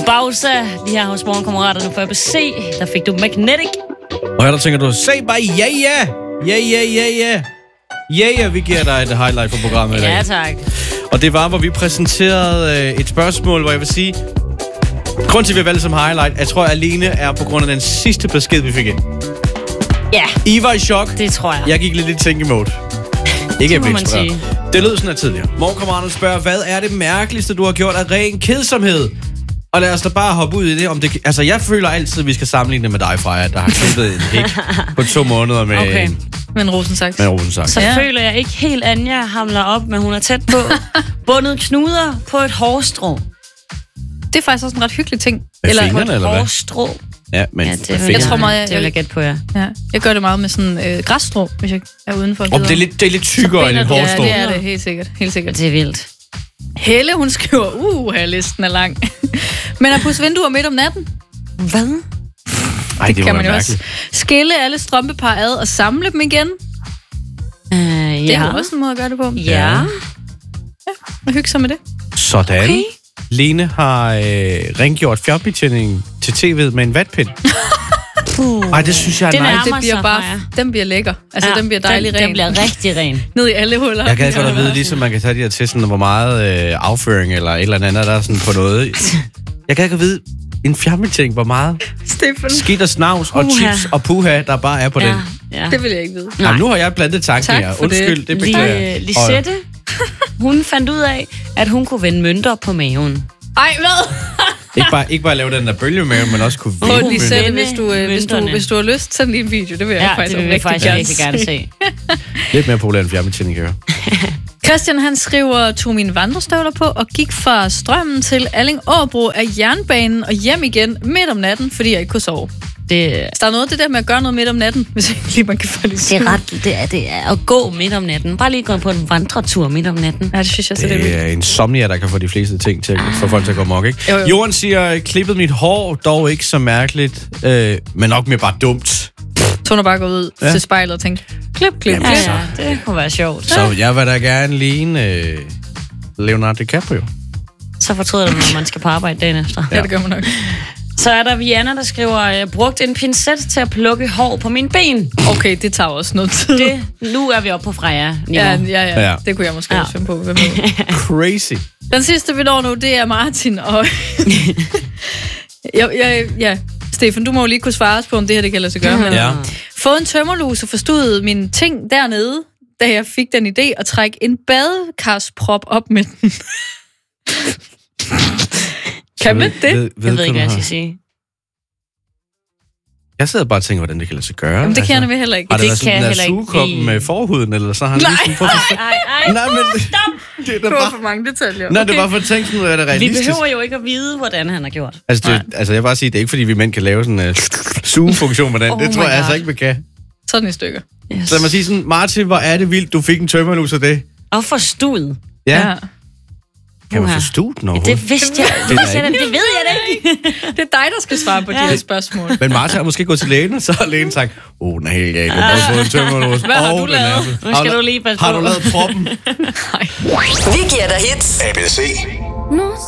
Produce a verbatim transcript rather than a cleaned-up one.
Bausa, lige her hos morgenkammeraterne på A B C. Der fik du Magnetic. Og her der tænker du, se bare ja, ja. Ja, ja, ja, ja. Ja, ja, vi giver dig et highlight på programmet i dag. Ja, tak. Og det var, hvor vi præsenterede et spørgsmål, hvor jeg vil sige... Grunden til, at vi valgte som highlight, jeg tror, alene er på grund af den sidste besked, vi fik ind. Ja. I var i chok. Det tror jeg. Jeg gik lidt i tænkemode. Ikke det må man sige. Det lød sådan her tidligere. Morgenkammeraterne spørger, hvad er det mærkeligste, du har gjort af ren kedsomhed? Og lad os da bare hoppe ud i det. Om det altså, jeg føler altid, at vi skal sammenligne det med dig, Freja, der har klippet en hæk på to måneder med okay. en... Med en rosensaks. Med en rosensaks. Så ja. føler jeg ikke helt, Anja hamler op, men hun er tæt på. Bundet knuder på et hårstrå. Det er faktisk også en ret hyggelig ting. Med eller fingrene, eller hvad? Hårstrå. Ja, men ja, det, jeg tror meget, jeg, det vil jeg gætte på, ja. ja. Jeg gør det meget med sådan øh, græsstrå, hvis jeg er udenfor. Og det er lidt, det er lidt tykkere end et hårstrå. Ja, det er det, helt sikkert. Helt sikkert. Det er vildt. Helle, hun skriver, uh, her listen er lang. Men at pusse vinduer midt om natten? Hvad? Ej, det, det kan man jo mærkeligt. også. Skille alle strømpepar ad og samle dem igen. Uh, ja. Det er jo også en måde at gøre det på. Ja. Ja, og hygge sig med det. Sådan. Okay. Lene har øh, rengjort fjernbetjeningen til tv'et med en vatpind. Puh. Ej, det synes jeg er Det nice. nærmer Det bliver sig, bare, Freja. den bliver lækker. Altså, ja, den bliver dejlig den, ren. Den bliver rigtig ren. Ned i alle huller. Jeg kan godt at vide, ligesom man kan tage de her til, sådan, hvor meget øh, afføring eller et eller andet, der er sådan på noget. Jeg kan ikke vide, en fjernbetjening, hvor meget Stefan. skidt og snavs og Puha. chips og puha, der bare er på Ja, den. ja. Det vil jeg ikke vide. Jamen, nu har jeg blandet tanken Tak her. for Undskyld, det, det. det beklager jeg. Lige, Lisette, hun fandt ud af, at hun kunne vende mønter på maven. Ej, hvad? Ikke bare, ikke bare lave den der bølgemave, men også kunne Prøv vinde lige selv, mønter. hvis du, øh, hvis, du, Mønterne. hvis du har lyst, send lige en video. Det vil jeg Ja, faktisk, det vil jeg faktisk gerne rigtig gerne se. Lidt mere populær end fjernbetjening, kan jeg høre. Christian, han skriver, tog mine vandrestøvler på og gik fra Strømmen til Alling-Årbro af jernbanen og hjem igen midt om natten, fordi jeg ikke kunne sove. Det, Så der er noget af det der med at gøre noget midt om natten, hvis ikke lige man kan få lidt det er ret, det er, det er at gå midt om natten. Bare lige gå på en vandretur midt om natten. Ja, det synes jeg så, det er Det vildt. er insomnia, der kan få de fleste ting til at få folk til at gå mok, ikke? Jo, jo. Jorden siger, klippet mit hår, dog ikke så mærkeligt, øh, men nok mere bare dumt. Så hun bare gået ud Ja. til spejlet og tænkt, klip, klip, Jamen, klip. så- Ja, det kunne være sjovt. Så jeg vil da gerne ligne øh, Leonardo DiCaprio. Så fortryder du, når man skal på arbejde dagen efter. Ja, det gør man nok. Så er der Vianna, der skriver, brugt en pincet til at plukke hår på mine ben. Okay, det tager også noget tid. Det, nu er vi oppe på Freja. Ja, ja, ja, Ja. det kunne jeg måske Ja. også finde på. Hvem ved. Crazy. Den sidste, vi når nu, det er Martin. Og jeg, jeg, ja, Stefan, du må jo lige kunne svare os på, om det her det kan lade sig gøre. Men Ja. fået en tømmerlus og forstod mine ting dernede, da jeg fik den idé at trække en badekarssprop op med den. Kan man det? Ved, Jeg ved ikke, hvad jeg har- skal sige. Jeg sidder bare og tænker, hvordan det kan lade sig gøre. Jamen, det kan jeg nemlig heller ikke. Har det, Det været kan sådan jeg en heller ikke sugekoppen lide. med forhuden, eller så har han Nej. lige sådan på Ej, ej, ej. Nej, men... Stop! Det er da Det var bare... for mange detaljer. Nej, det var for at tænke sådan, er det Vi realistisk? behøver jo ikke at vide, hvordan han har gjort. Altså, det, altså, jeg vil bare sige, det er ikke, fordi vi mænd kan lave sådan en uh, sugefunktion med den. Oh det tror my jeg altså God. ikke, vi kan. Sådan i stykker. Yes. Så lad mig sige sådan, Martin, hvor er det vildt, du fik en tømmerlus af det. Og for stud. Ja. Kan man Uha. forstå den overhovedet? Det vidste jeg. Det, vidste jeg, det ved jeg da ikke. Det er dig, der skal svare på de her spørgsmål. Men Martin har måske gået til lægen, og så har lægen sagt, åh, oh, den er helt galt, du har både fået en tømmerlus. Hvad har og du den er- lavet? Nu skal du lige passe Har på. du lavet proppen? Vi giver dig hits. A B C. Nu